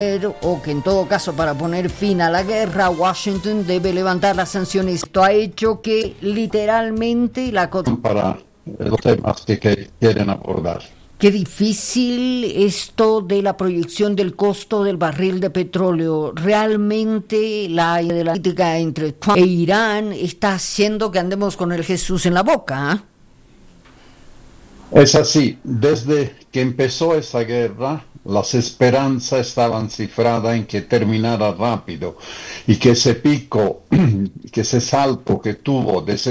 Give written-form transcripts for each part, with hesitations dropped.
o que en todo caso para poner fin a la guerra Washington debe levantar las sanciones. Esto ha hecho que literalmente la para los temas que quieren abordar. Qué difícil esto de la proyección del costo del barril de petróleo. Realmente la política entre Trump e Irán está haciendo que andemos con el Jesús en la boca, ¿eh? Es así, desde que empezó esa guerra, las esperanzas estaban cifradas en que terminara rápido y que ese pico, que ese salto que tuvo de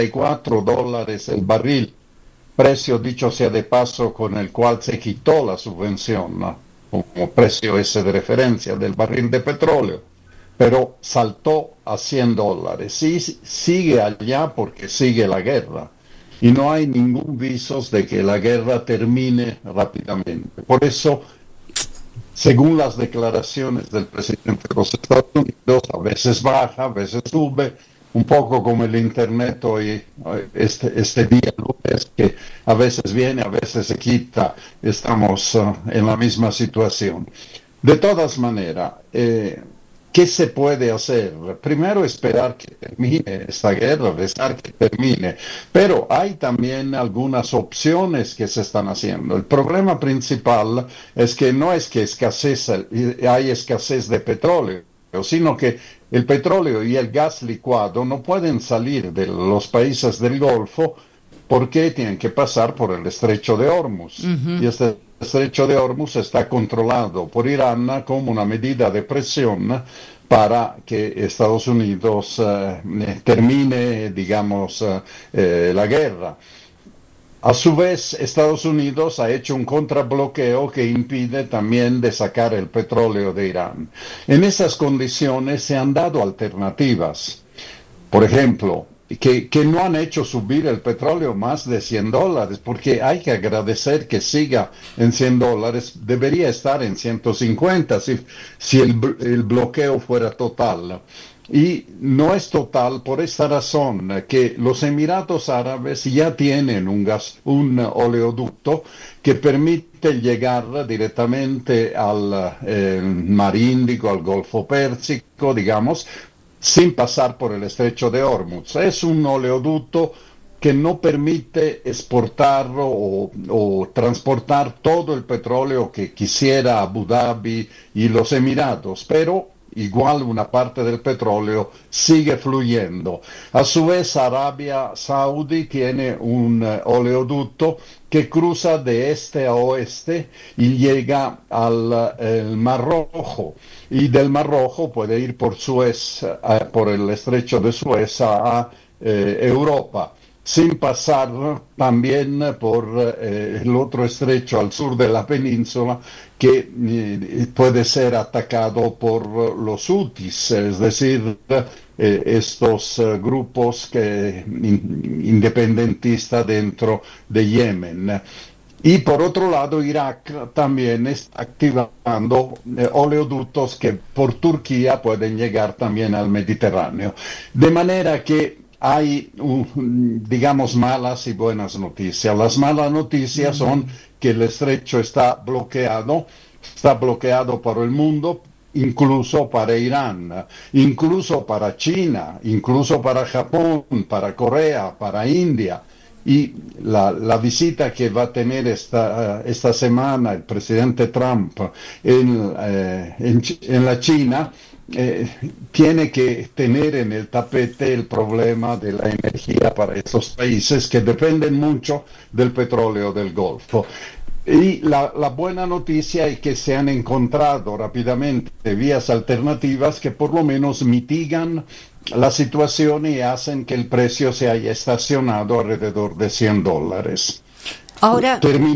$64 el barril, precio dicho sea de paso con el cual se quitó la subvención, ¿no?, como precio ese de referencia del barril de petróleo, pero saltó a $100 y sigue allá porque sigue la guerra. Y no hay ningún viso de que la guerra termine rápidamente. Por eso, según las declaraciones del presidente de los Estados Unidos, a veces baja, a veces sube, un poco como el Internet hoy, este día, lunes, que a veces viene, a veces se quita. Estamos en la misma situación. De todas maneras, ¿qué se puede hacer? Primero, esperar que termine esta guerra, rezar que termine. Pero hay también algunas opciones que se están haciendo. El problema principal es que no es que hay escasez de petróleo, sino que el petróleo y el gas licuado no pueden salir de los países del Golfo porque tienen que pasar por el estrecho de Hormuz. Y este estrecho de Hormuz está controlado por Irán como una medida de presión para que Estados Unidos termine, digamos, la guerra. A su vez, Estados Unidos ha hecho un contrabloqueo que impide también de sacar el petróleo de Irán. En esas condiciones se han dado alternativas. Por ejemplo, que no han hecho subir el petróleo más de $100, porque hay que agradecer que siga en $100, debería estar en 150 si el bloqueo fuera total. Y no es total por esta razón, que los Emiratos Árabes ya tienen un oleoducto que permite llegar directamente al Mar Índico, al Golfo Pérsico, digamos, sin pasar por el estrecho de Hormuz. Es un oleoducto que no permite exportar o transportar todo el petróleo que quisiera Abu Dhabi y los Emiratos, pero igual una parte del petróleo sigue fluyendo. A su vez, Arabia Saudí tiene un oleoducto que cruza de este a oeste y llega al Mar Rojo. Y del Mar Rojo puede ir por Suez, por el estrecho de Suez a Europa, sin pasar también por el otro estrecho al sur de la península que puede ser atacado por los hutis, es decir, estos grupos independentistas dentro de Yemen. Y por otro lado, Irak también está activando oleoductos que por Turquía pueden llegar también al Mediterráneo. De manera que hay, digamos, malas y buenas noticias. Las malas noticias son que el estrecho está bloqueado para el mundo, incluso para Irán, incluso para China, incluso para Japón, para Corea, para India. Y la visita que va a tener esta semana el presidente Trump en la China tiene que tener en el tapete el problema de la energía para esos países que dependen mucho del petróleo del Golfo. Y la buena noticia es que se han encontrado rápidamente vías alternativas que por lo menos mitigan la situación y hacen que el precio se haya estacionado alrededor de $100. Ahora,